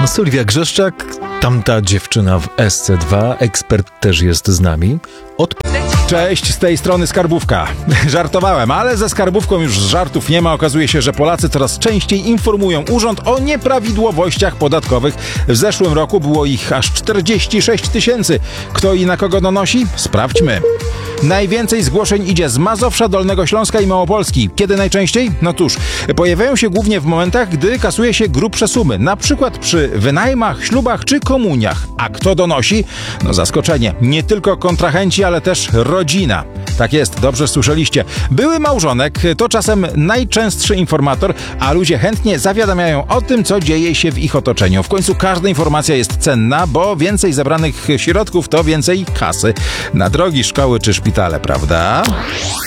Sylwia Grzeszczak, tamta dziewczyna w SC2, ekspert też jest z nami. Cześć, z tej strony Skarbówka. Żartowałem, ale ze Skarbówką już żartów nie ma. Okazuje się, że Polacy coraz częściej informują urząd o nieprawidłowościach podatkowych. W zeszłym roku było ich aż 46 000. Kto i na kogo donosi? Sprawdźmy. Najwięcej zgłoszeń idzie z Mazowsza, Dolnego Śląska i Małopolski. Kiedy najczęściej? No cóż, pojawiają się głównie w momentach, gdy kasuje się grubsze sumy. Na przykład przy wynajmach, ślubach czy komuniach. A kto donosi? No zaskoczenie. Nie tylko kontrahenci, ale też rodzina. Tak jest, dobrze słyszeliście. Były małżonek to czasem najczęstszy informator, a ludzie chętnie zawiadamiają o tym, co dzieje się w ich otoczeniu. W końcu każda informacja jest cenna, bo więcej zebranych środków to więcej kasy na drogi, szkoły czy szpitale, prawda?